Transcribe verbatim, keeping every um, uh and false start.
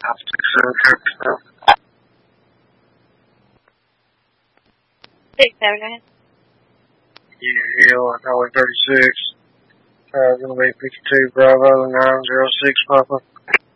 Six, seven, go ahead. Yeah, Highway thirty-six. Uh, gonna be fifty-two Bravo nine zero six Papa.